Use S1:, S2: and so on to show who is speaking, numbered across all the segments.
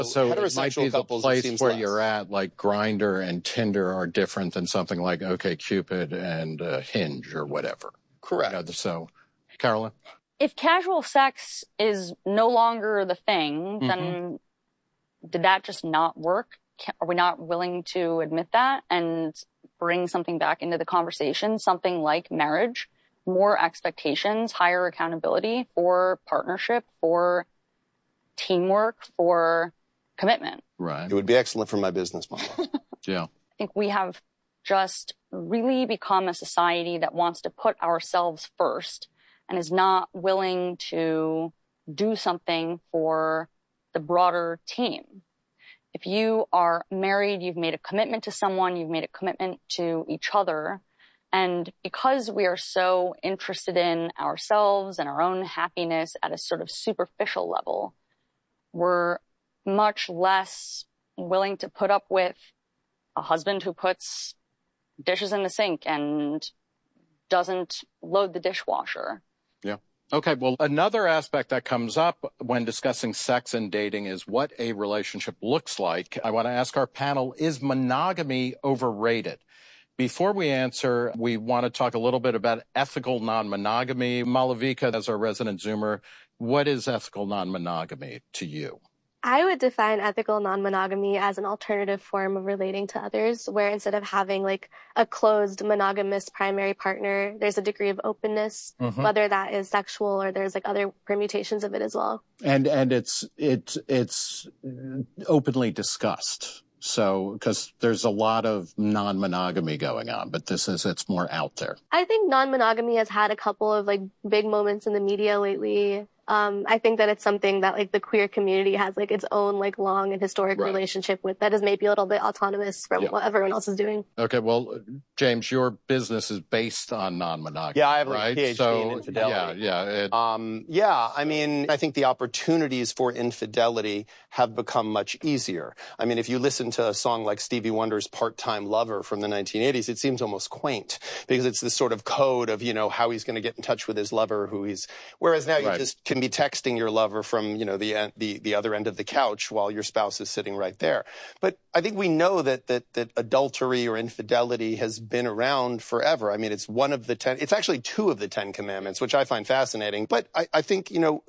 S1: So it might be the
S2: Heterosexual
S1: place
S2: seems
S1: where
S2: less.
S1: you're at, like Grindr and Tinder are different than something like OkCupid and Hinge or whatever.
S2: Correct.
S1: You know, so, Carolyn?
S3: If casual sex is no longer the thing, then did that just not work? Are we not willing to admit that and bring something back into the conversation, something like marriage, more expectations, higher accountability for partnership, for teamwork, for commitment?
S1: Right.
S2: It would be excellent for my business model.
S1: Yeah.
S3: I think we have just really become a society that wants to put ourselves first and is not willing to do something for the broader team. If you are married, you've made a commitment to someone, you've made a commitment to each other. And because we are so interested in ourselves and our own happiness at a sort of superficial level, we're much less willing to put up with a husband who puts dishes in the sink and doesn't load the dishwasher.
S1: Yeah. Okay, well, another aspect that comes up when discussing sex and dating is what a relationship looks like. I want to ask our panel, is monogamy overrated? Before we answer, we want to talk a little bit about ethical non-monogamy. Malavika, as our resident Zoomer, what is ethical non-monogamy to you?
S4: I would define ethical non-monogamy as an alternative form of relating to others, where instead of having like a closed monogamous primary partner, there's a degree of openness, whether that is sexual or there's like other permutations of it as well.
S1: And it's openly discussed. So, because there's a lot of non-monogamy going on, but it's more out there.
S4: I think non-monogamy has had a couple of like big moments in the media lately. I think that it's something that like the queer community has like its own like long and historic relationship with that is maybe a little bit autonomous from what everyone else is doing.
S1: Okay, well, James, your business is based on non-monogamy.
S2: Yeah, I have
S1: right?
S2: a PhD in infidelity. I mean, I think the opportunities for infidelity have become much easier. I mean, if you listen to a song like Stevie Wonder's Part-Time Lover from the 1980s, it seems almost quaint because it's this sort of code of, you know, how he's going to get in touch with his lover whereas now you just can be texting your lover from, you know, the other end of the couch while your spouse is sitting right there. But I think we know that adultery or infidelity has been around forever. I mean, it's it's actually 2 of the 10 commandments, which I find fascinating. But I think, you know,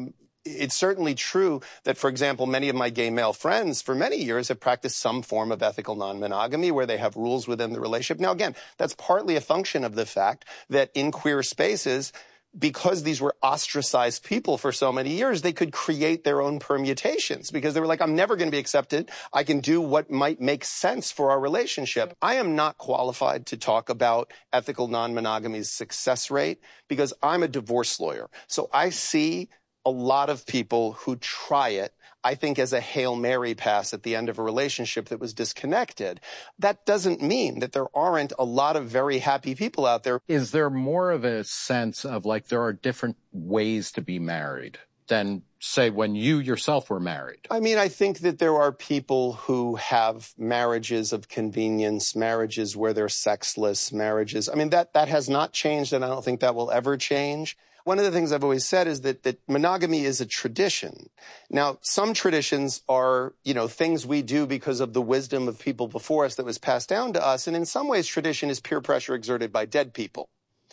S2: it's certainly true that, for example, many of my gay male friends for many years have practiced some form of ethical non-monogamy where they have rules within the relationship. Now, again, that's partly a function of the fact that in queer spaces, because these were ostracized people for so many years, they could create their own permutations because they were like, I'm never going to be accepted. I can do what might make sense for our relationship. I am not qualified to talk about ethical non-monogamy's success rate because I'm a divorce lawyer. So I see a lot of people who try it, I think, as a Hail Mary pass at the end of a relationship that was disconnected. That doesn't mean that there aren't a lot of very happy people out there.
S1: Is there more of a sense of like there are different ways to be married than, say, when you yourself were married?
S2: I mean, I think that there are people who have marriages of convenience, marriages where they're sexless, marriages. I mean, that has not changed, and I don't think that will ever change. One of the things I've always said is that monogamy is a tradition. Now, some traditions are, you know, things we do because of the wisdom of people before us that was passed down to us. And in some ways, tradition is peer pressure exerted by dead people.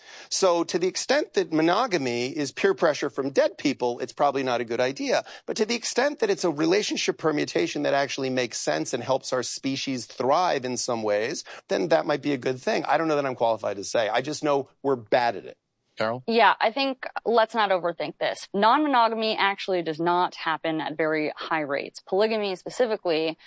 S2: So to the extent that monogamy is peer pressure from dead people, it's probably not a good idea. But to the extent that it's a relationship permutation that actually makes sense and helps our species thrive in some ways, then that might be a good thing. I don't know that I'm qualified to say. I just know we're bad at it.
S1: Carol?
S3: Yeah, I think let's not overthink this. Non-monogamy actually does not happen at very high rates. Polygamy specifically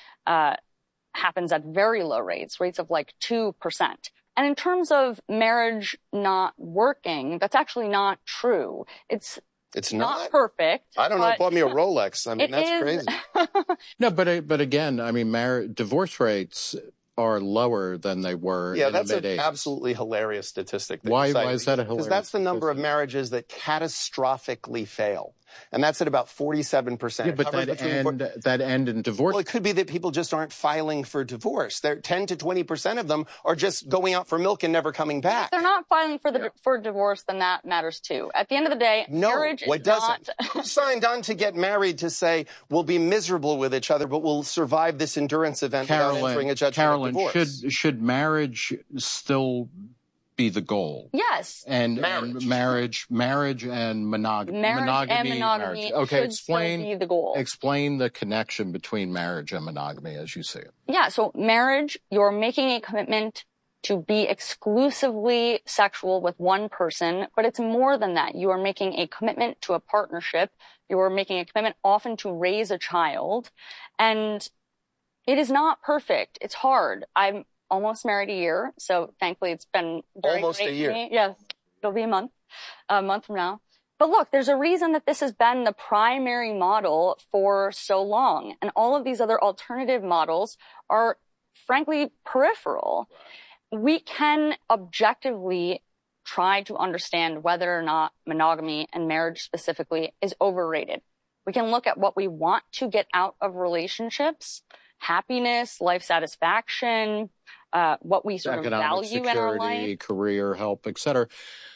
S3: happens at very low rates of like 2%. And in terms of marriage not working, that's actually not true. It's not perfect.
S2: I don't know. Bought me a Rolex. I mean, that's crazy.
S1: No, but again, I mean, divorce rates are lower than they were in the mid-80s.
S2: Yeah, that's an absolutely hilarious statistic.
S1: Why is that a hilarious
S2: Because that's the number of marriages that catastrophically fail. And that's at about 47%.
S1: Yeah, but that end in divorce.
S2: Well, it could be that people just aren't filing for divorce. 10 to 20% of them are just going out for milk and never coming back.
S3: If they're not filing for divorce, then that matters too. At the end of the day, marriage is
S2: doesn't. Who signed on to get married to say, we'll be miserable with each other, but we'll survive this endurance event without entering a judgment of divorce?
S1: Should marriage still be the goal?
S3: Yes.
S1: And marriage and monogamy. Okay,
S3: explain be the goal.
S1: Explain the connection between marriage and monogamy as you see it.
S3: Yeah, so marriage, you're making a commitment to be exclusively sexual with one person, but it's more than that. You are making a commitment to a partnership. You are making a commitment often to raise a child. And it is not perfect. It's hard. I'm almost married a year, so thankfully it's been very
S2: almost
S3: great
S2: a year.
S3: For me. Yes, it'll be a month from now. But look, there's a reason that this has been the primary model for so long, and all of these other alternative models are frankly peripheral. We can objectively try to understand whether or not monogamy and marriage specifically is overrated. We can look at what we want to get out of relationships, happiness, life satisfaction, what we sort of value in our life.
S1: Career, help, etc.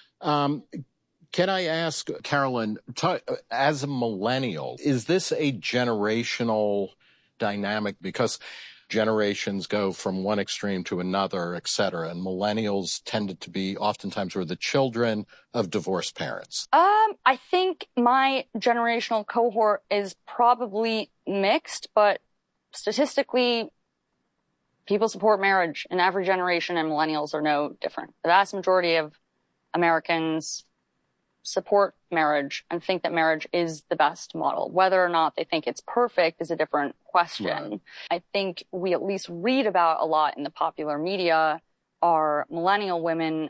S1: Can I ask, Carolyn, as a millennial, is this a generational dynamic? Because generations go from one extreme to another, et cetera, and millennials tended to be oftentimes were the children of divorced parents.
S3: I think my generational cohort is probably mixed, but statistically, people support marriage in every generation, and millennials are no different. The vast majority of Americans support marriage and think that marriage is the best model. Whether or not they think it's perfect is a different question. Right. I think we at least read about a lot in the popular media are millennial women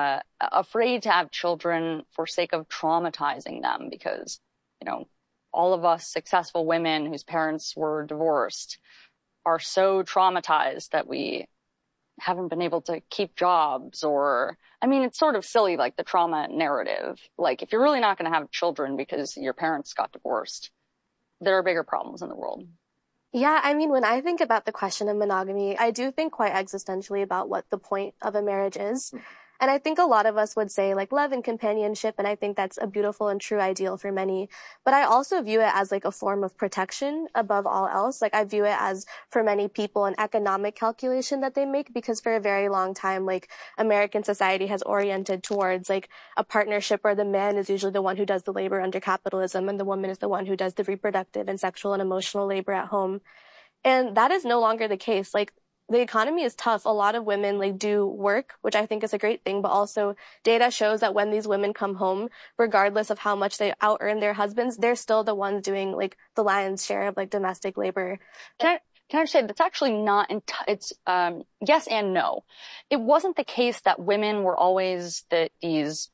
S3: afraid to have children for sake of traumatizing them because, you know, all of us successful women whose parents were divorced are so traumatized that we haven't been able to keep jobs or, I mean, it's sort of silly, like the trauma narrative. Like, if you're really not going to have children because your parents got divorced, there are bigger problems in the world.
S4: Yeah, I mean, when I think about the question of monogamy, I do think quite existentially about what the point of a marriage is. And I think a lot of us would say like love and companionship, and I think that's a beautiful and true ideal for many. But I also view it as like a form of protection above all else. Like I view it as, for many people, an economic calculation that they make, because for a very long time, like American society has oriented towards like a partnership where the man is usually the one who does the labor under capitalism and the woman is the one who does the reproductive and sexual and emotional labor at home. And that is no longer the case. Like, the economy is tough. A lot of women like do work, which I think is a great thing, but also data shows that when these women come home, regardless of how much they out earn their husbands, they're still the ones doing like the lion's share of like domestic labor.
S3: Can I say that's actually not, it's yes and no. It wasn't the case that women were always these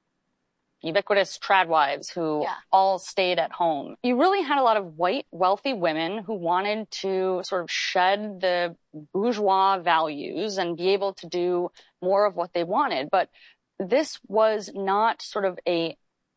S3: ubiquitous trad wives who all stayed at home. You really had a lot of white, wealthy women who wanted to sort of shed the bourgeois values and be able to do more of what they wanted. But this was not sort of a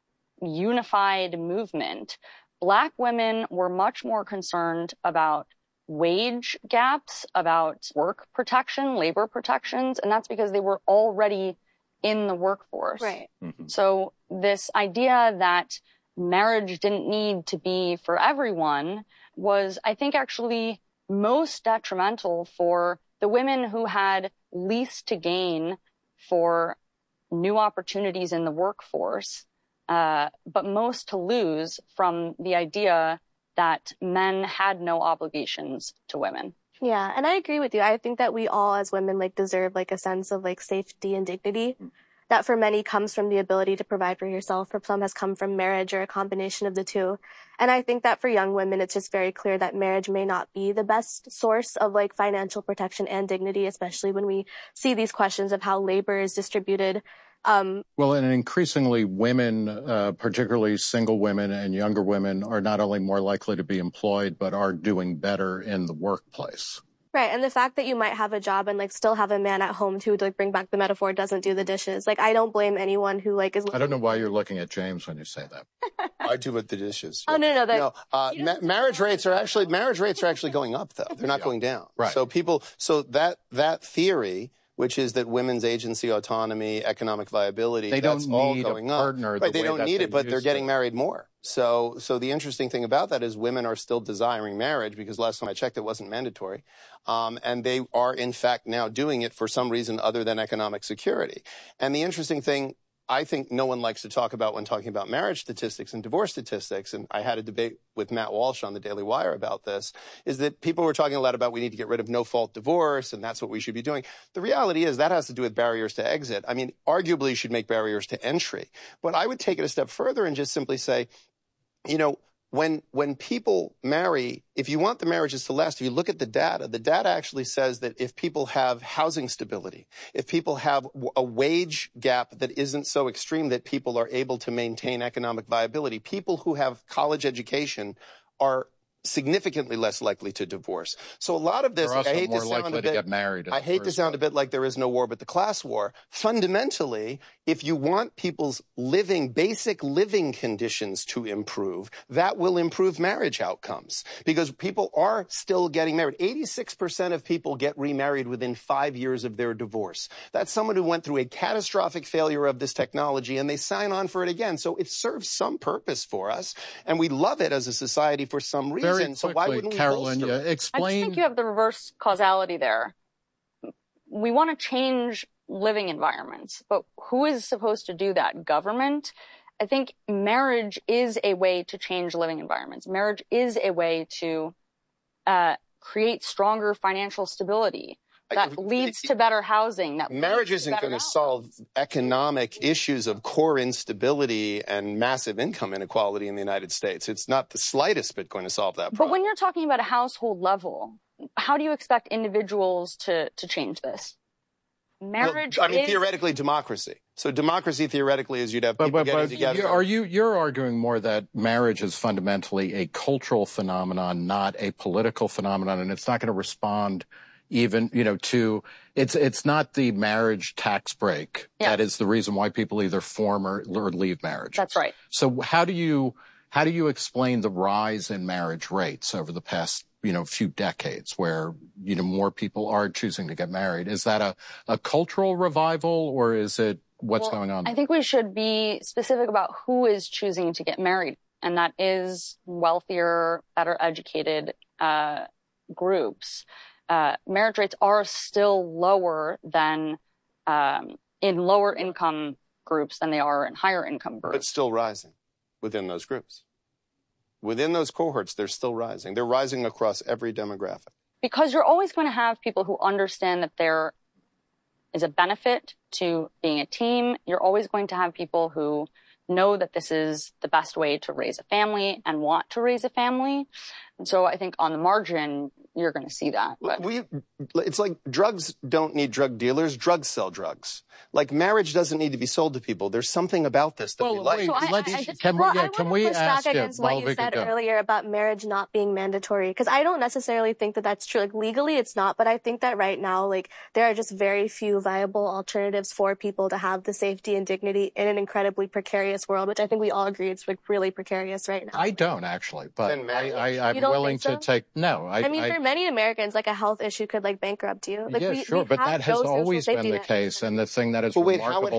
S3: unified movement. Black women were much more concerned about wage gaps, about work protection, labor protections, and that's because they were already in the workforce.
S4: Right.
S1: Mm-hmm.
S3: So this idea that marriage didn't need to be for everyone was, I think, actually most detrimental for the women who had least to gain for new opportunities in the workforce, but most to lose from the idea that men had no obligations to women.
S4: Yeah, and I agree with you. I think that we all as women like deserve like a sense of like safety and dignity that for many comes from the ability to provide for yourself. For some has come from marriage or a combination of the two. And I think that for young women, it's just very clear that marriage may not be the best source of like financial protection and dignity, especially when we see these questions of how labor is distributed.
S1: Well, and increasingly women, particularly single women and younger women, are not only more likely to be employed, but are doing better in the workplace.
S4: Right. And the fact that you might have a job and like still have a man at home too, to like bring back the metaphor, doesn't do the dishes. Like, I don't blame anyone who like is.
S1: I don't know why you're looking at James when you say that.
S2: I do with the dishes.
S4: Oh, no.
S2: Marriage rates are actually going up though. They're not going down.
S1: Right.
S2: So that theory, which is that women's agency, autonomy, economic viability, that's all going up. Right, they don't need it, but they're getting married more. So the interesting thing about that is women are still desiring marriage because last time I checked, it wasn't mandatory. And they are, in fact, now doing it for some reason other than economic security. And the interesting thing I think no one likes to talk about when talking about marriage statistics and divorce statistics, and I had a debate with Matt Walsh on the Daily Wire about this, is that people were talking a lot about we need to get rid of no-fault divorce, and that's what we should be doing. The reality is that has to do with barriers to exit. I mean, arguably you should make barriers to entry. But I would take it a step further and just simply say, you know, when people marry, if you want the marriages to last, if you look at the data actually says that if people have housing stability, if people have a wage gap that isn't so extreme that people are able to maintain economic viability, people who have college education are significantly less likely to divorce. So a lot of this, I hate to sound a bit like there is no war but the class war. Fundamentally, if you want people's basic living conditions to improve, that will improve marriage outcomes because people are still getting married. 86% of people get remarried within 5 years of their divorce. That's someone who went through a catastrophic failure of this technology and they sign on for it again. So it serves some purpose for us and we love it as a society for some reason.
S1: Very quickly,
S2: so why wouldn't we
S1: Carolyn, explain.
S3: I just think you have the reverse causality there. We want to change living environments, but who is supposed to do that? Government? I think marriage is a way to change living environments. Marriage is a way to create stronger financial stability. That leads to better housing.
S2: Marriage isn't going to solve economic issues of core instability and massive income inequality in the United States. It's not the slightest bit going to solve that problem.
S3: But when you're talking about a household level, how do you expect individuals to change this? Marriage
S2: theoretically, democracy. So democracy theoretically is you'd have people getting together.
S1: You're arguing more that marriage is fundamentally a cultural phenomenon, not a political phenomenon, and it's not going to respond even, to it's not the marriage tax break that is the reason why people either form or leave marriage.
S3: That's right.
S1: So how do you explain the rise in marriage rates over the past few decades where more people are choosing to get married? Is that a cultural revival or is it what's going on?
S3: I think we should be specific about who is choosing to get married, and that is wealthier, better educated groups. Marriage rates are still lower than in lower income groups than they are in higher income groups.
S2: But still rising within those groups. Within those cohorts, they're still rising. They're rising across every demographic.
S3: Because you're always going to have people who understand that there is a benefit to being a team. You're always going to have people who know that this is the best way to raise a family and want to raise a family. And so I think on the margin, you're going to see that. But
S2: it's like drugs don't need drug dealers. Drugs sell drugs. Like marriage doesn't need to be sold to people. There's something about this that we like.
S4: Can we push back against what you said earlier about marriage not being mandatory? Because I don't necessarily think that that's true. Like legally, it's not. But I think that right now, like there are just very few viable alternatives for people to have the safety and dignity in an incredibly precarious world, which I think we all agree it's like really precarious right now.
S1: I don't actually, but I'm willing to take. No,
S4: I mean, for many Americans, like a health issue could like bankrupt you. Like,
S1: yeah, sure, but that has always been the case, and the thing that is remarkable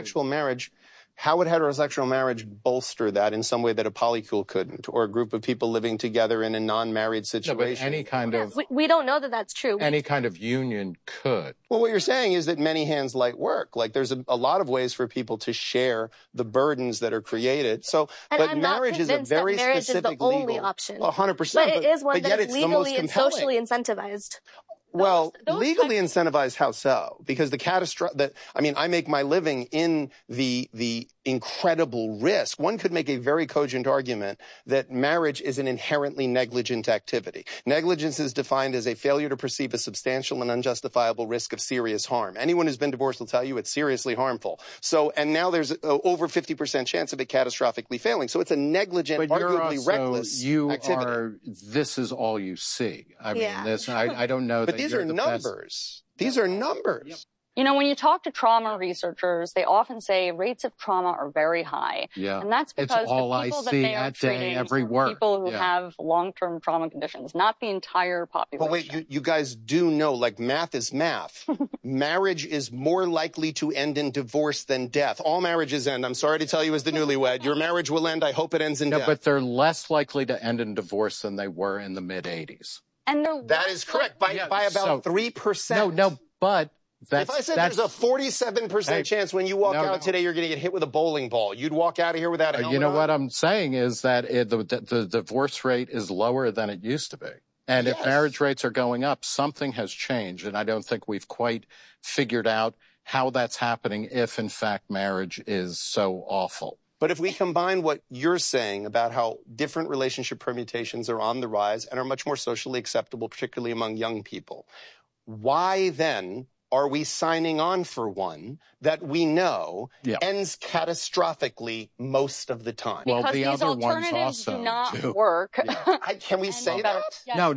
S2: how would heterosexual marriage bolster that in some way that a polycule couldn't, or a group of people living together in a non-married situation?
S1: No, but any kind of
S4: we don't know that that's true.
S1: Any kind of union could.
S2: Well, what you're saying is that many hands light work. Like there's a lot of ways for people to share the burdens that are created. So, but marriage is a very specific
S4: legal. Only option.
S2: 100%.
S4: But it is one that is legally and socially incentivized.
S2: Well, legally incentivized, how so? Because I make my living in the incredible risk. One could make a very cogent argument that marriage is an inherently negligent activity. Negligence is defined as a failure to perceive a substantial and unjustifiable risk of serious harm. Anyone who's been divorced will tell you it's seriously harmful. So, and now there's over 50% chance of it catastrophically failing. So it's a negligent, arguably reckless activity.
S1: This is all you see. I mean, I don't know.
S2: But these are numbers. These are numbers.
S1: Yep.
S3: You know, when you talk to trauma researchers, they often say rates of trauma are very high.
S1: Yeah.
S3: And that's because
S1: all
S3: the people
S1: I
S3: that
S1: see
S3: they are treating are people who have long-term trauma conditions, not the entire population.
S2: But wait, you guys do know, like, math is math. Marriage is more likely to end in divorce than death. All marriages end. I'm sorry to tell you as the newlywed. Your marriage will end. I hope it ends in death.
S1: But they're less likely to end in divorce than they were in the mid-'80s.
S3: And
S2: that is correct, by about 3%.
S1: No, but...
S2: If I said there's a 47% chance when you walk out today you're going to get hit with a bowling ball, you'd walk out of here without a helmet
S1: You know
S2: on?
S1: what I'm saying is that the divorce rate is lower than it used to be. And if marriage rates are going up, something has changed. And I don't think we've quite figured out how that's happening if, in fact, marriage is so awful.
S2: But if we combine what you're saying about how different relationship permutations are on the rise and are much more socially acceptable, particularly among young people, why then are we signing on for one that we know ends catastrophically most of the time?
S3: Because
S1: the
S3: these
S1: other ones
S3: alternatives
S1: also
S3: do not
S1: do.
S3: work.
S2: Can we say that?
S3: Yes.
S1: No.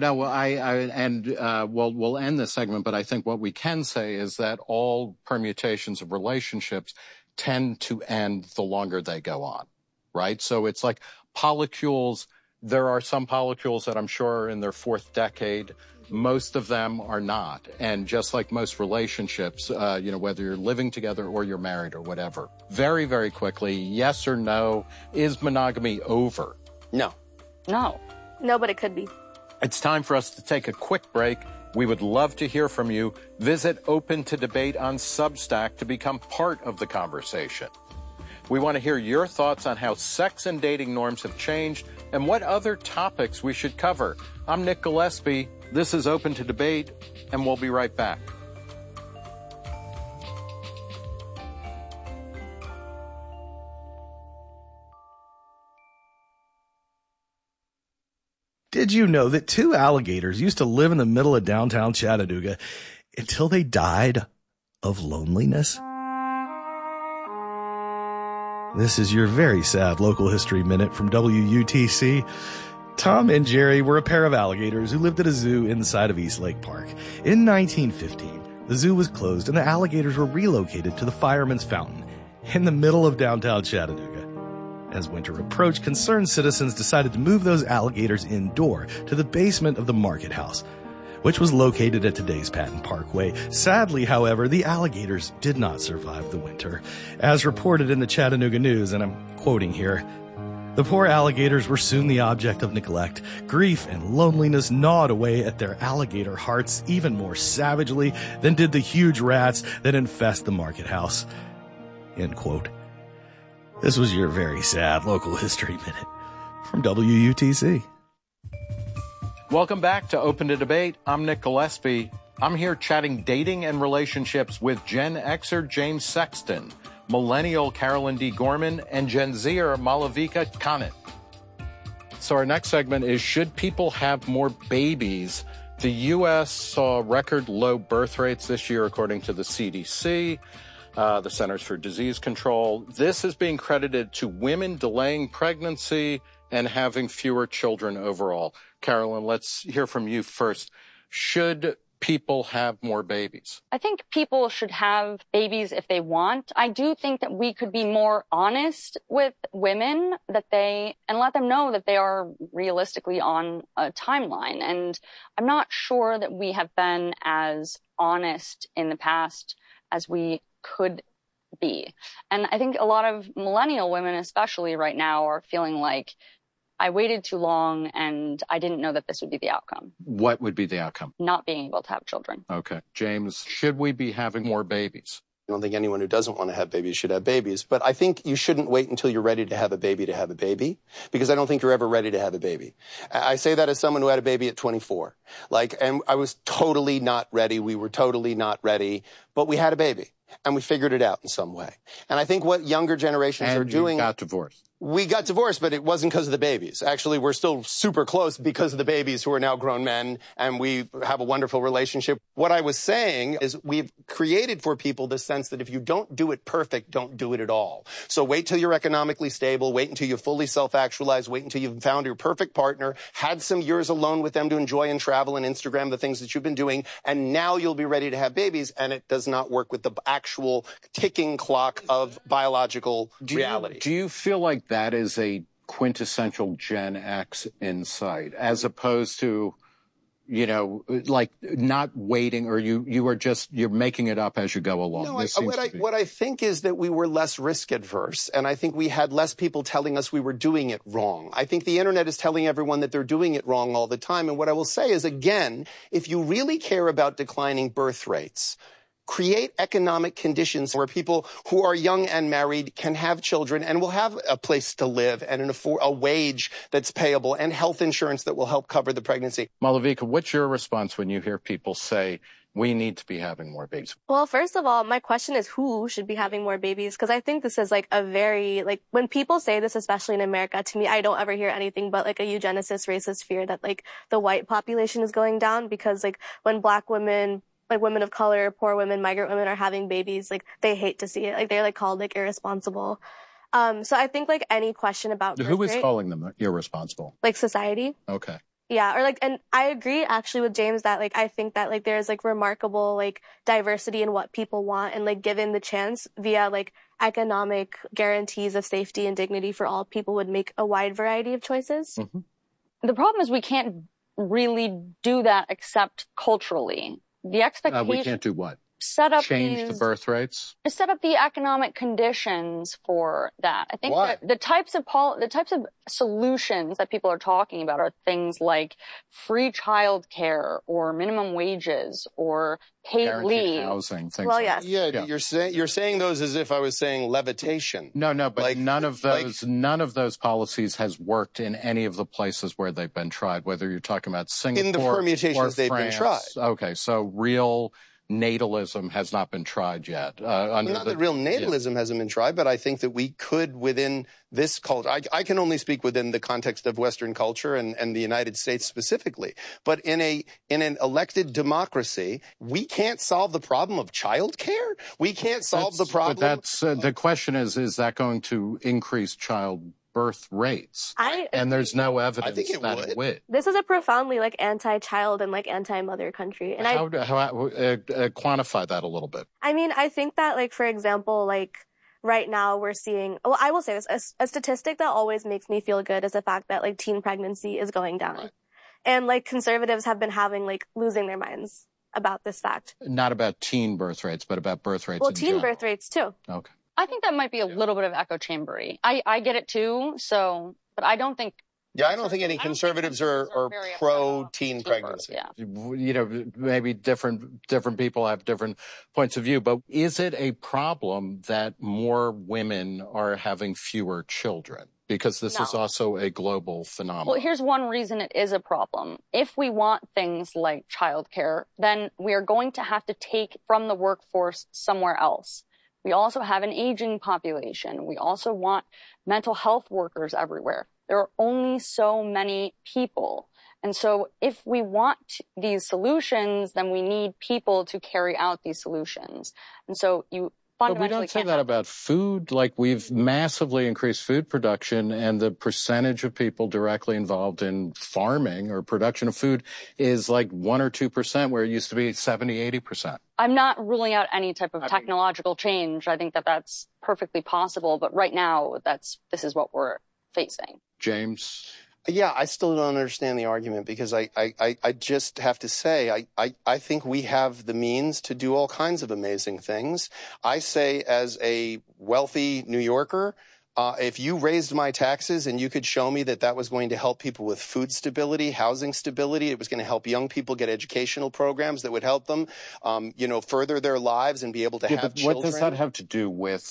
S1: We'll end this segment, but I think what we can say is that all permutations of relationships tend to end the longer they go on, right? So it's like polycules. There are some polycules that I'm sure are in their fourth decade. Most of them are not. And just like most relationships, whether you're living together or you're married or whatever, very, very quickly, yes or no, is monogamy over?
S2: No.
S3: No.
S4: No, but it could be.
S1: It's time for us to take a quick break. We would love to hear from you. Visit Open to Debate on Substack to become part of the conversation. We want to hear your thoughts on how sex and dating norms have changed and what other topics we should cover. I'm Nick Gillespie. This is Open to Debate, and we'll be right back.
S5: Did you know that 2 alligators used to live in the middle of downtown Chattanooga until they died of loneliness? This is your very sad local history minute from WUTC. Tom and Jerry were a pair of alligators who lived at a zoo inside of Eastlake Park. In 1915, the zoo was closed and the alligators were relocated to the Fireman's Fountain in the middle of downtown Chattanooga. As winter approached, concerned citizens decided to move those alligators indoor to the basement of the Market House, which was located at today's Patton Parkway. Sadly, however, the alligators did not survive the winter. As reported in the Chattanooga News, and I'm quoting here, the poor alligators were soon the object of neglect. Grief and loneliness gnawed away at their alligator hearts even more savagely than did the huge rats that infest the Market House. End quote. This was your very sad local history minute from WUTC.
S1: Welcome back to Open to Debate. I'm Nick Gillespie. I'm here chatting dating and relationships with Gen Xer James Sexton, Millennial Carolyn D. Gorman, and Gen Zer Malavika Kanit. So our next segment is, should people have more babies? The U.S. saw record low birth rates this year, according to the CDC, the Centers for Disease Control. This is being credited to women delaying pregnancy and having fewer children overall. Carolyn, let's hear from you first. Should people have more babies?
S3: I think people should have babies if they want. I do think that we could be more honest with women and let them know that they are realistically on a timeline. And I'm not sure that we have been as honest in the past as we could be. And I think a lot of millennial women, especially right now, are feeling like, I waited too long and I didn't know that this would be the outcome.
S1: What would be the outcome?
S3: Not being able to have children.
S1: Okay. James, should we be having more babies?
S2: I don't think anyone who doesn't want to have babies should have babies, but I think you shouldn't wait until you're ready to have a baby, because I don't think you're ever ready to have a baby. I say that as someone who had a baby at 24. And I was totally not ready. We were totally not ready, but we had a baby. and we figured it out in some way. And I think what younger generations are doing...
S1: And you got divorced.
S2: We got divorced, but it wasn't because of the babies. Actually, we're still super close because of the babies who are now grown men, and we have a wonderful relationship. What I was saying is we've created for people the sense that if you don't do it perfect, don't do it at all. So wait till you're economically stable, wait until you're fully self-actualized, wait until you've found your perfect partner, had some years alone with them to enjoy and travel and Instagram the things that you've been doing, and now you'll be ready to have babies, and it does not work with the actual ticking clock of biological reality.
S1: Do you feel like that is a quintessential Gen X insight, as opposed to, you know, like not waiting, or you're making it up as you go along?
S2: No, what I think is that we were less risk adverse, and I think we had less people telling us we were doing it wrong. I think the internet is telling everyone that they're doing it wrong all the time. And what I will say is, again, if you really care about declining birth rates, create economic conditions where people who are young and married can have children and will have a place to live and a wage that's payable and health insurance that will help cover the pregnancy.
S1: Malavika, what's your response when you hear people say, we need to be having more babies?
S4: Well, first of all, my question is who should be having more babies? Because I think this is like a very, like, when people say this, especially in America, to me, I don't ever hear anything but like a eugenicist, racist fear that like the white population is going down, because like when Black women, like women of color, poor women, migrant women are having babies, like they hate to see it. Like they're like called like irresponsible. So I think like any question about
S1: who is calling them irresponsible?
S4: Like society.
S1: Okay.
S4: Yeah, or like, and I agree actually with James that like I think that like there's like remarkable like diversity in what people want, and like given the chance via like economic guarantees of safety and dignity for all, people would make a wide variety of choices.
S3: Mm-hmm. The problem is we can't really do that except culturally. The expectation...
S1: we can't do what?
S3: Change
S1: the birth rates?
S3: Set up the economic conditions for that. I think that the types of solutions that people are talking about are things like free childcare or minimum wages or paid leave.
S1: Housing, things
S4: yes.
S2: Yeah, you're saying those as if I was saying levitation.
S1: No, but like, none of those policies has worked in any of the places where they've been tried, whether you're talking about Singapore
S2: in the permutations they've
S1: France.
S2: been tried.
S1: Okay, so real natalism has not been tried yet.
S2: Not that real natalism hasn't been tried, but I think that we could, within this culture, I can only speak within the context of Western culture and the United States specifically. But in an elected democracy, we can't solve the problem of childcare. We can't solve the problem.
S1: But that's the question is that going to increase child birth rates? And there's no evidence that it would.
S4: This is a profoundly like anti-child and like anti-mother country. And
S1: how quantify that a little bit?
S4: I mean, I think that like, for example, like right now we're seeing, well, I will say this, a statistic that always makes me feel good is the fact that like teen pregnancy is going down. Right. And like conservatives have been having like losing their minds about this fact.
S1: Not about teen birth rates, but about birth rates.
S4: Well, teen birth rates too.
S1: Okay.
S3: I think that might be a little bit of echo chambery. I get it too, but I don't think...
S2: Yeah, I don't think any conservatives are pro-teen pregnancy.
S3: Yeah.
S1: You know, maybe different people have different points of view, but is it a problem that more women are having fewer children? Because this is also a global phenomenon.
S3: Well, here's one reason it is a problem. If we want things like childcare, then we are going to have to take from the workforce somewhere else. We also have an aging population. We also want mental health workers everywhere. There are only so many people. And so if we want these solutions, then we need people to carry out these solutions. And so you fundamentally
S1: But we don't say that about food. Like, we've massively increased food production, and the percentage of people directly involved in farming or production of food is like 1 or 2%, where it used to be 70, 80%.
S3: I'm not ruling out any type of technological change. I think that that's perfectly possible. But right now, this is what we're facing.
S1: James?
S2: Yeah, I still don't understand the argument, because I just have to say, I think we have the means to do all kinds of amazing things. I say, as a wealthy New Yorker, if you raised my taxes and you could show me that was going to help people with food stability, housing stability, it was going to help young people get educational programs that would help them, further their lives and be able to have children.
S1: What does that have to do with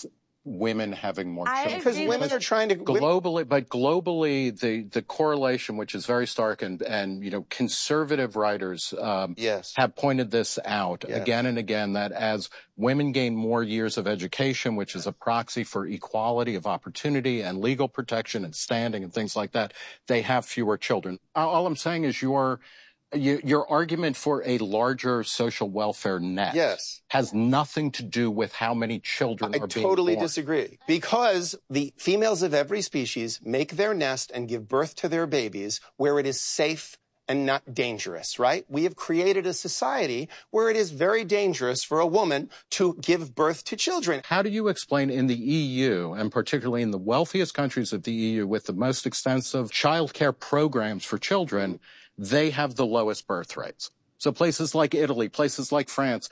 S1: women having more children.
S2: Because women are trying to
S1: globally, the correlation, which is very stark, and conservative writers have pointed this out again and again, that as women gain more years of education, which is a proxy for equality of opportunity and legal protection and standing and things like that, they have fewer children. All I'm saying is your argument for a larger social welfare net has nothing to do with how many children are being born. I
S2: totally disagree. Because the females of every species make their nest and give birth to their babies where it is safe and not dangerous, right? We have created a society where it is very dangerous for a woman to give birth to children.
S1: How do you explain in the EU, and particularly in the wealthiest countries of the EU with the most extensive childcare programs for children, they have the lowest birth rates? So places like Italy, places like France,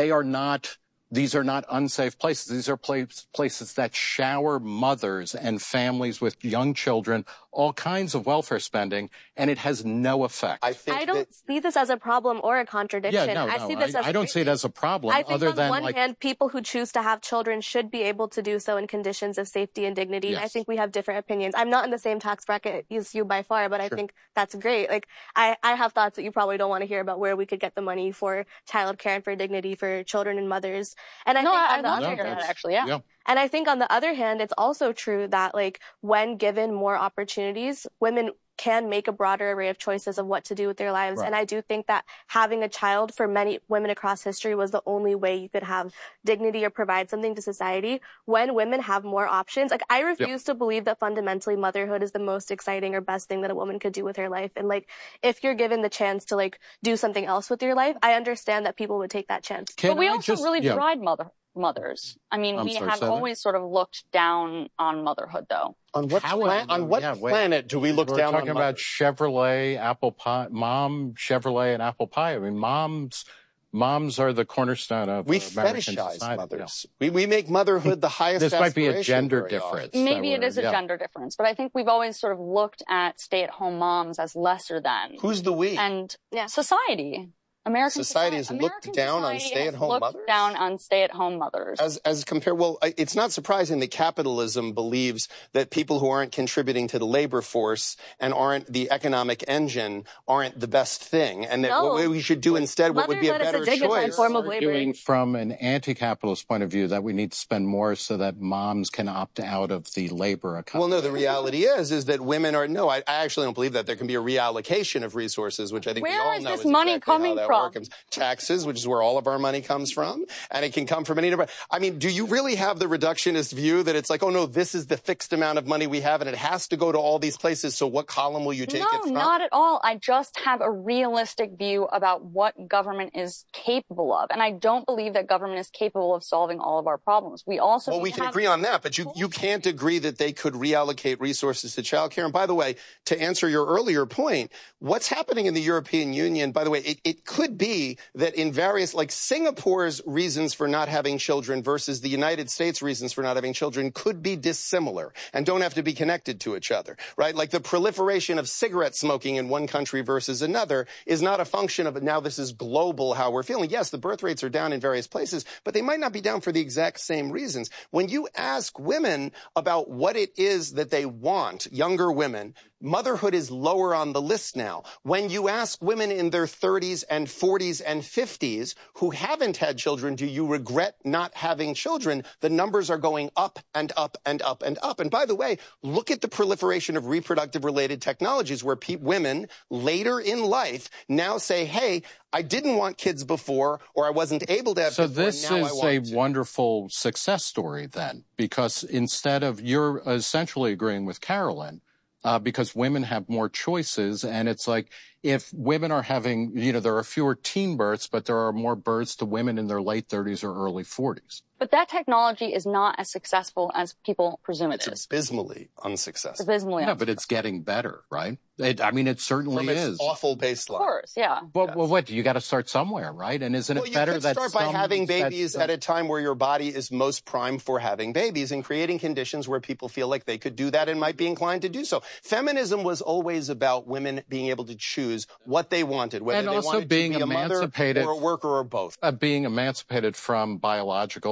S1: these are not unsafe places. These are places that shower mothers and families with young children, all kinds of welfare spending, and it has no effect.
S4: I don't see this as a problem or a contradiction.
S1: I don't see it as a problem.
S4: I think on the one hand, people who choose to have children should be able to do so in conditions of safety and dignity. Yes. I think we have different opinions. I'm not in the same tax bracket as you by far, but I think that's great. Like, I have thoughts that you probably don't want to hear about where we could get the money for childcare and for dignity for children and mothers. And
S3: I'd love to hear that, actually, yeah.
S4: And I think on the other hand, it's also true that, like, when given more opportunities, women can make a broader array of choices of what to do with their lives. Right. And I do think that having a child for many women across history was the only way you could have dignity or provide something to society. When women have more options, like, I refuse to believe that fundamentally motherhood is the most exciting or best thing that a woman could do with her life. And, like, if you're given the chance to, like, do something else with your life, I understand that people would take that chance.
S3: But we also really deride mothers. I mean, we have always sort of looked down on motherhood, though.
S2: On what planet do we look down on?
S1: We're talking about Chevrolet, apple pie, Chevrolet and apple pie. I mean, moms are the cornerstone of American society.
S2: Mothers. We make motherhood the highest.
S1: This might be a gender difference.
S3: Maybe it is a gender difference, but I think we've always sort of looked at stay-at-home moms as lesser than.
S2: Who's the we?
S3: And society. American
S2: society has looked down on stay-at-home mothers?
S3: Down on stay-at-home mothers.
S2: As compared, well, it's not surprising that capitalism believes that people who aren't contributing to the labor force and aren't the economic engine aren't the best thing, and that what we should do instead, what would be a better choice.
S4: Form of labor.
S1: Arguing from an anti-capitalist point of view that we need to spend more so that moms can opt out of the labor economy.
S2: Well, no, the reality is that women are, I actually don't believe that there can be a reallocation of resources, which I think we all know is
S3: this money coming from?
S2: Taxes, which is where all of our money comes from, and it can come from any different. I mean, do you really have the reductionist view that it's like, oh no, this is the fixed amount of money we have, and it has to go to all these places? So what column will you take it from?
S3: No, not at all. I just have a realistic view about what government is capable of, and I don't believe that government is capable of solving all of our problems. We can
S2: agree on that, but you can't agree that they could reallocate resources to childcare. And by the way, to answer your earlier point, what's happening in the European Union, by the way, it could be that in various, like Singapore's reasons for not having children versus the United States reasons for not having children could be dissimilar and don't have to be connected to each other, right? Like the proliferation of cigarette smoking in one country versus another is not a function of now this is global how we're feeling. Yes, the birth rates are down in various places, but they might not be down for the exact same reasons. When you ask women about what it is that they want, younger women, motherhood is lower on the list now. When you ask women in their 30s and 40s and 50s who haven't had children, do you regret not having children? The numbers are going up and up and up and up. And by the way, look at the proliferation of reproductive related technologies where women later in life now say, hey, I didn't want kids before, or I wasn't able to have kids before.
S1: So this is a wonderful success story then, because instead of, you're essentially agreeing with Carolyn, because women have more choices, and it's like, if women are having, there are fewer teen births, but there are more births to women in their late 30s or early 40s.
S3: But that technology is not as successful as people presume it is.
S2: It's abysmally unsuccessful.
S1: But it's getting better, right? It certainly is.
S2: From its awful baseline.
S3: Of course, yeah.
S1: Well, what? You got to start somewhere, right? And isn't it better that
S2: you start by having babies at a time where your body is most primed for having babies and creating conditions where people feel like they could do that and might be inclined to do so. Feminism was always about women being able to choose what they wanted, whether they wanted to be a mother or a worker or both.
S1: Being emancipated from biological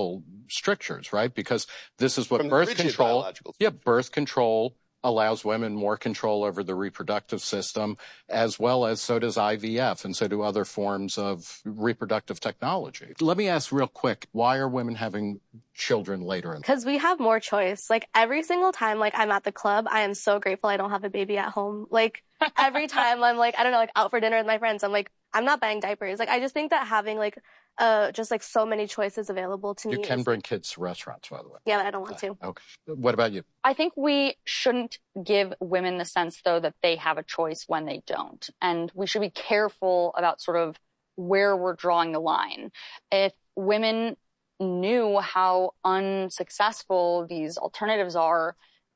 S1: strictures, right? Because this is what
S2: From
S1: birth control, birth control allows women more control over the reproductive system, as well as so does IVF, and so do other forms of reproductive technology. Let me ask real quick, why are women having children later?
S4: Because we have more choice. Like, every single time, like, I'm at the club, I am so grateful I don't have a baby at home. Like, every time I'm, like, I don't know, like, out for dinner with my friends, I'm like, I'm not buying diapers. Like, I just think that having, like, just, like, so many choices available to me.
S1: You can bring kids to restaurants, by the way.
S4: Yeah, but I don't want to.
S1: Okay. What about you?
S3: I think we shouldn't give women the sense, though, that they have a choice when they don't. And we should be careful about sort of where we're drawing the line. If women knew how unsuccessful these alternatives are,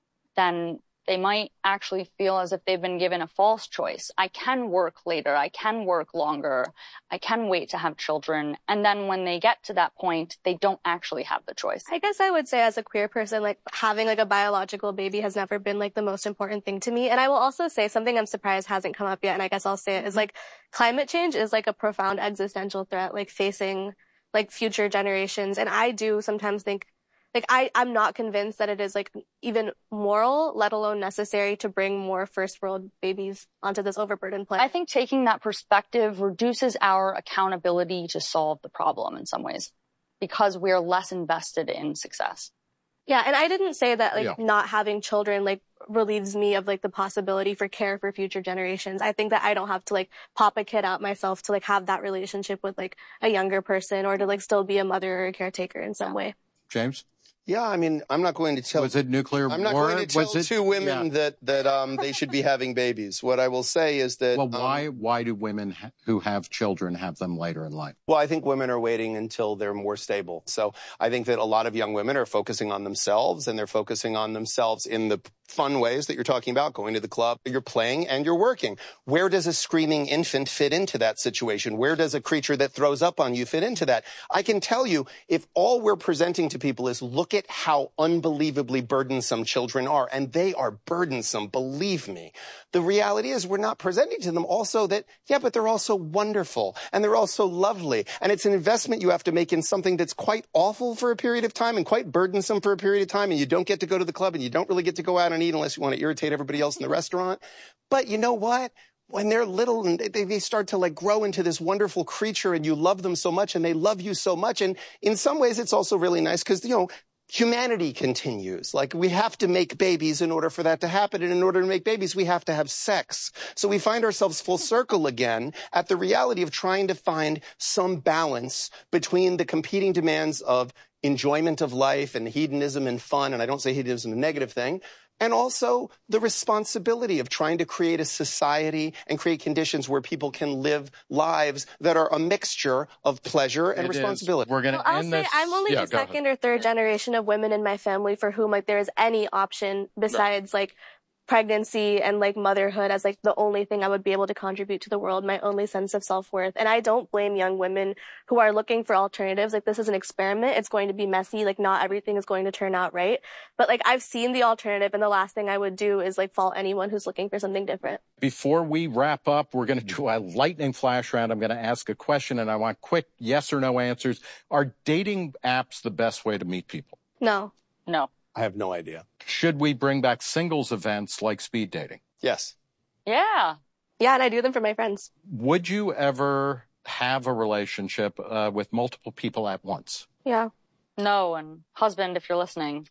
S3: then they might actually feel as if they've been given a false choice. I can work later. I can work longer. I can wait to have children. And then when they get to that point, they don't actually have the choice.
S4: I guess I would say, as a queer person, like, having, like, a biological baby has never been, like, the most important thing to me. And I will also say something I'm surprised hasn't come up yet, and I guess I'll say it, is, like, climate change is, like, a profound existential threat, like, facing, like, future generations. And I do sometimes think, like, I'm not convinced that it is, like, even moral, let alone necessary, to bring more first world babies onto this overburdened planet.
S3: I think taking that perspective reduces our accountability to solve the problem in some ways, because we're less invested in success.
S4: Yeah, and I didn't say that, like, not having children, like, relieves me of, like, the possibility for care for future generations. I think that I don't have to, like, pop a kid out myself to, like, have that relationship with, like, a younger person, or to, like, still be a mother or a caretaker in some way.
S1: James?
S2: Yeah, I mean, I'm not going to tell.
S1: Was it nuclear war?
S2: I'm not going to tell two women that they should be having babies. What I will say is that.
S1: Well, why do women who have children have them later in life?
S2: Well, I think women are waiting until they're more stable. So I think that a lot of young women are focusing on themselves, and they're focusing on themselves in the fun ways that you're talking about, going to the club, you're playing, and you're working. Where does a screaming infant fit into that situation? Where does a creature that throws up on you fit into that? I can tell you, if all we're presenting to people is look at how unbelievably burdensome children are, and they are burdensome, believe me. The reality is we're not presenting to them also that, yeah, but they're also wonderful, and they're also lovely, and it's an investment you have to make in something that's quite awful for a period of time and quite burdensome for a period of time, and you don't get to go to the club, and you don't really get to go out and eat unless you want to irritate everybody else in the restaurant. But you know what? When they're little and they start to, like, grow into this wonderful creature, and you love them so much and they love you so much. And in some ways it's also really nice because, you know, humanity continues. Like, we have to make babies in order for that to happen. And in order to make babies, we have to have sex. So we find ourselves full circle again at the reality of trying to find some balance between the competing demands of enjoyment of life and hedonism and fun. And I don't say hedonism is a negative thing. And also the responsibility of trying to create a society and create conditions where people can live lives that are a mixture of pleasure and responsibility.
S1: We're going to end this.
S4: I'm only the second or third generation of women in my family for whom, like, there is any option besides, like, pregnancy and, like, motherhood as, like, the only thing I would be able to contribute to the world, my only sense of self-worth. And I don't blame young women who are looking for alternatives. Like, this is an experiment. It's going to be messy. Like, not everything is going to turn out right. But, like, I've seen the alternative, and the last thing I would do is, like, fault anyone who's looking for something different.
S1: Before we wrap up, we're going to do a lightning flash round. I'm going to ask a question, and I want quick yes or no answers. Are dating apps the best way to meet people?
S4: No.
S3: No.
S2: I have no idea.
S1: Should we bring back singles events like speed dating?
S2: Yes.
S3: Yeah.
S4: Yeah, and I do them for my friends.
S1: Would you ever have a relationship with multiple people at once?
S4: Yeah.
S3: No, and husband, if you're listening.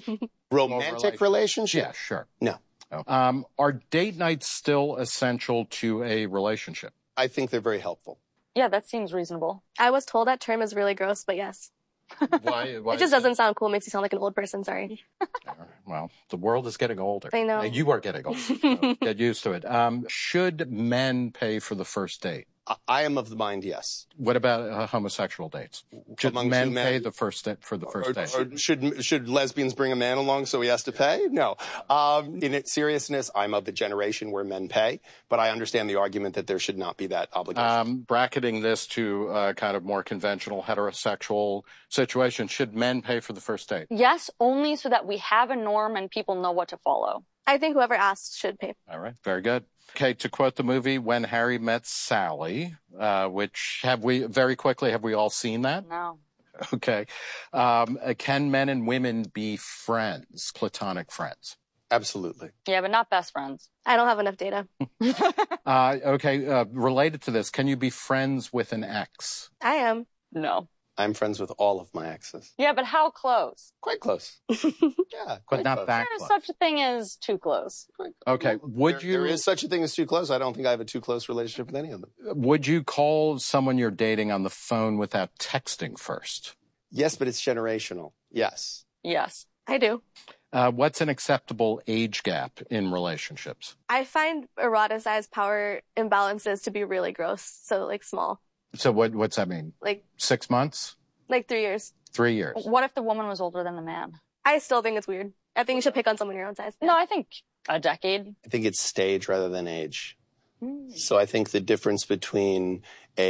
S2: Romantic relationship?
S1: Yeah, sure.
S2: No.
S1: Are date nights still essential to a relationship?
S2: I think they're very helpful.
S3: Yeah, that seems reasonable.
S4: I was told that term is really gross, but yes.
S1: Why
S4: it just doesn't sound cool. It makes you sound like an old person. Sorry.
S1: Well, the world is getting older.
S4: I know.
S1: You are getting older. So get used to it. Should men pay for the first date?
S2: I am of the mind, yes.
S1: What about homosexual dates? Should men pay the first date for the first date?
S2: Or should lesbians bring a man along so he has to pay? No. In its seriousness, I'm of the generation where men pay, but I understand the argument that there should not be that obligation.
S1: Bracketing this to kind of more conventional heterosexual situation, should men pay for the first date?
S3: Yes, only so that we have a norm and people know what to follow.
S4: I think whoever asks should pay.
S1: All right, very good. Okay, to quote the movie When Harry Met Sally, which have we all seen that?
S3: No.
S1: Okay. Can men and women be friends, platonic friends?
S2: Absolutely.
S3: Yeah, but not best friends.
S4: I don't have enough data.
S1: Okay. Related to this, can you be friends with an ex?
S4: I am.
S3: No.
S2: I'm friends with all of my exes.
S3: Yeah, but how close?
S2: Quite close.
S1: Yeah, but not
S2: close.
S1: that
S3: There's
S1: close.
S3: such a thing as too close.
S1: Okay.
S2: There is such a thing as too close. I don't think I have a too close relationship with any of them.
S1: Would you call someone you're dating on the phone without texting first?
S2: Yes, but it's generational. Yes.
S3: Yes.
S4: I do.
S1: What's an acceptable age gap in relationships?
S4: I find eroticized power imbalances to be really gross. So like small.
S1: So what's that mean?
S4: Like
S1: 6 months?
S4: Like 3 years.
S1: 3 years.
S3: What if the woman was older than the man?
S4: I still think it's weird. I think you should pick on someone your own size.
S3: No, I think a decade.
S2: I think it's stage rather than age. So I think the difference between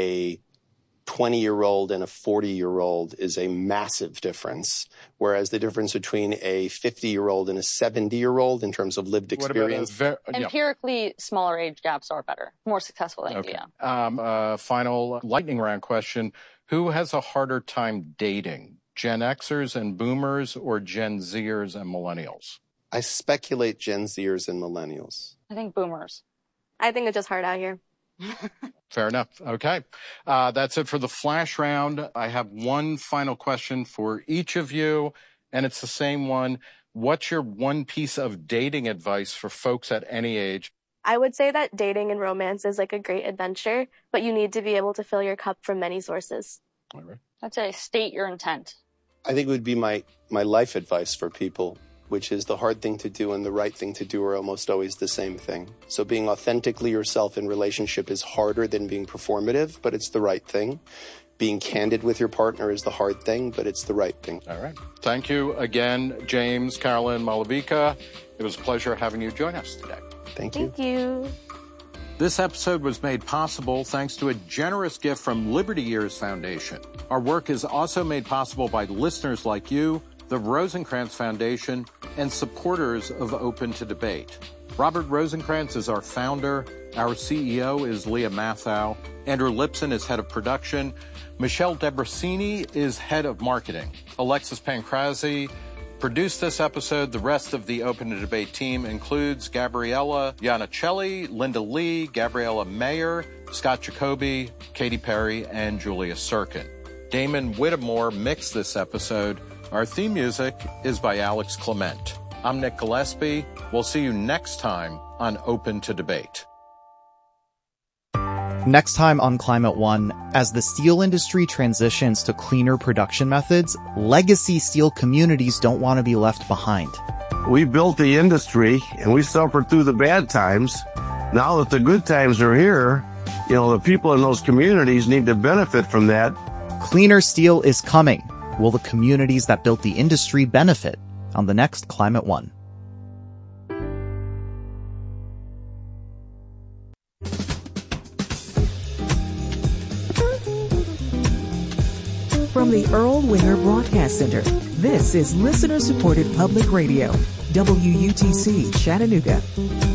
S2: a 20-year-old and a 40-year-old is a massive difference, whereas the difference between a 50-year-old and a 70-year-old in terms of lived experience.
S3: Empirically, smaller age gaps are better, more successful than
S1: yeah. Final lightning round question. Who has a harder time dating, Gen Xers and Boomers or Gen Zers and Millennials?
S2: I speculate Gen Zers and Millennials.
S3: I think Boomers.
S4: I think it's just hard out here.
S1: Fair enough. Okay. That's it for the flash round. I have one final question for each of you, and it's the same one. What's your one piece of dating advice for folks at any age?
S4: I would say that dating and romance is like a great adventure, but you need to be able to fill your cup from many sources.
S1: All right.
S3: I'd say state your intent.
S2: I think it would be my life advice for people, which is the hard thing to do and the right thing to do are almost always the same thing. So being authentically yourself in relationship is harder than being performative, but it's the right thing. Being candid with your partner is the hard thing, but it's the right thing.
S1: All right. Thank you again, James, Carolyn, Malavika. It was a pleasure having you join us today.
S2: Thank you.
S4: Thank you.
S1: This episode was made possible thanks to a generous gift from Liberty Years Foundation. Our work is also made possible by listeners like you, the Rosencrantz Foundation, and supporters of Open to Debate. Robert Rosencrantz is our founder. Our CEO is Leah Mathau. Andrew Lipson is head of production. Michelle Debrasini is head of marketing. Alexis Pancrazzi produced this episode. The rest of the Open to Debate team includes Gabriella Iannicelli, Linda Lee, Gabriella Mayer, Scott Jacoby, Katy Perry, and Julia Sirkin. Damon Whittemore mixed this episode. Our theme music is by Alex Clement. I'm Nick Gillespie. We'll see you next time on Open to Debate.
S6: Next time on Climate One, as the steel industry transitions to cleaner production methods, legacy steel communities don't want to be left behind.
S7: We built the industry and we suffered through the bad times. Now that the good times are here, the people in those communities need to benefit from that.
S6: Cleaner steel is coming. Will the communities that built the industry benefit? On the next Climate One.
S8: From the Earl Winger Broadcast Center, this is listener-supported public radio, WUTC Chattanooga.